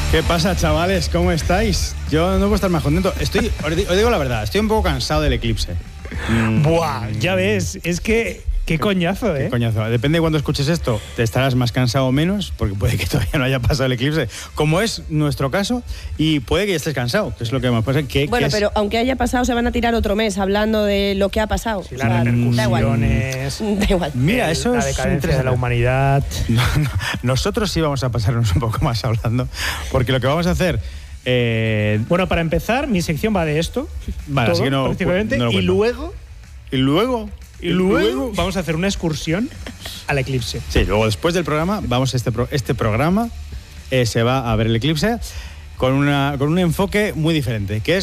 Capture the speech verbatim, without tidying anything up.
¿Qué pasa, chavales? ¿Cómo estáis? Yo no puedo estar más contento. Estoy, os digo la verdad, estoy un poco cansado del eclipse. Mm. Buah, ya ves, es que qué coñazo, ¿eh? Qué coñazo. Depende de cuando escuches esto, te estarás más cansado o menos, porque puede que todavía no haya pasado el eclipse, como es nuestro caso, y puede que ya estés cansado, que es lo que más pasa. Que, bueno, que pero es... aunque haya pasado, se van a tirar otro mes hablando de lo que ha pasado. Sí, las repercusiones. Da igual. Mira, eso la es decadencia de la humanidad. No, no, nosotros sí vamos a pasarnos un poco más hablando, porque lo que vamos a hacer... Eh... Bueno, para empezar, mi sección va de esto. Vale, todo, así que no, prácticamente, no lo y cuento. luego... Y luego... Y luego vamos a hacer una excursión al eclipse. Sí, luego después del programa, vamos a este, pro, este programa, eh, se va a ver el eclipse con, una, con un enfoque muy diferente, que es